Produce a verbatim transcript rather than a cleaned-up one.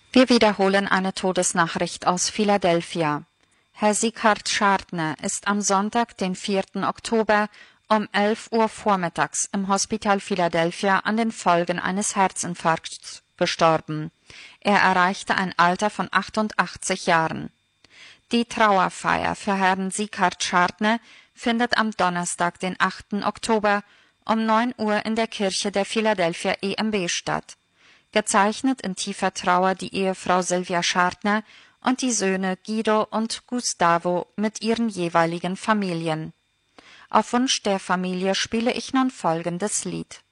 Wir wiederholen eine Todesnachricht aus Philadelphia. Herr Sieghard Schartner ist am Sonntag, den vierten Oktober, um elf Uhr vormittags im Hospital Philadelphia an den Folgen eines Herzinfarkts gestorben. Er erreichte ein Alter von achtundachtzig Jahren. Die Trauerfeier für Herrn Sieghard Schartner findet am Donnerstag, den achten Oktober, um neun Uhr in der Kirche der Philadelphia E M B statt. Gezeichnet in tiefer Trauer die Ehefrau Sylvia Schartner und die Söhne Guido und Gustavo mit ihren jeweiligen Familien. Auf Wunsch der Familie spiele ich nun folgendes Lied.